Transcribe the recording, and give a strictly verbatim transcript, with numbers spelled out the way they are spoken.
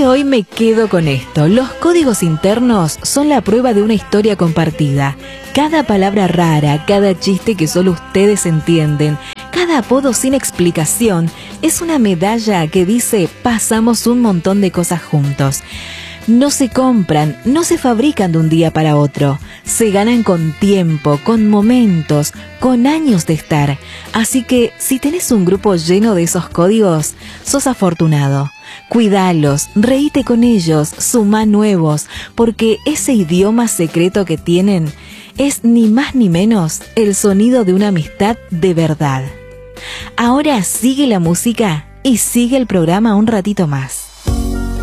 que hoy me quedo con esto. Los códigos internos son la prueba de una historia compartida. Cada palabra rara, cada chiste que solo ustedes entienden, cada apodo sin explicación es una medalla que dice pasamos un montón de cosas juntos. No se compran, no se fabrican de un día para otro. Se ganan con tiempo, con momentos, con años de estar. Así que si tenés un grupo lleno de esos códigos, sos afortunado. Cuidalos, reíte con ellos, sumá nuevos, porque ese idioma secreto que tienen es ni más ni menos el sonido de una amistad de verdad. Ahora sigue la música y sigue el programa un ratito más.